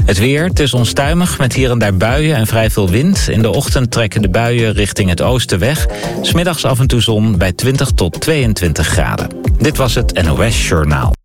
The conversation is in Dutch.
Het weer, het is onstuimig met hier en daar buien en vrij veel wind. In de ochtend trekken de buien richting het oosten weg. 's Middags af en toe zon bij 20 tot 22 graden. Dit was het NOS Journaal.